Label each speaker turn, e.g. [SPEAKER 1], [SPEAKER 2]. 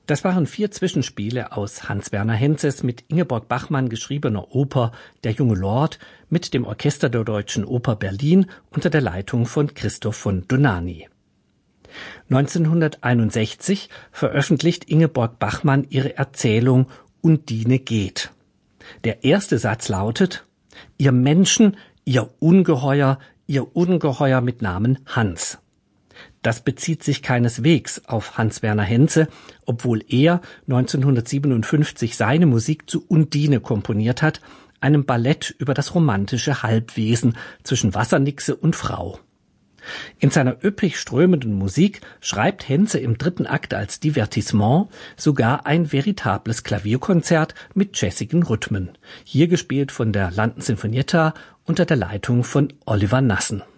[SPEAKER 1] Das waren 4 Zwischenspiele aus Hans-Werner Henzes mit Ingeborg Bachmann geschriebener Oper Der junge Lord mit dem Orchester der Deutschen Oper Berlin unter der Leitung von Christoph von Dohnanyi. 1961 veröffentlicht Ingeborg Bachmann ihre Erzählung Undine geht. Der erste Satz lautet: Ihr Menschen, ihr Ungeheuer mit Namen Hans. Das bezieht sich keineswegs auf Hans-Werner Henze, obwohl er 1957 seine Musik zu Undine komponiert hat, einem Ballett über das romantische Halbwesen zwischen Wassernixe und Frau. In seiner üppig strömenden Musik schreibt Henze im 3. Akt als Divertissement sogar ein veritables Klavierkonzert mit jazzigen Rhythmen, hier gespielt von der London Sinfonietta unter der Leitung von Oliver Nassen.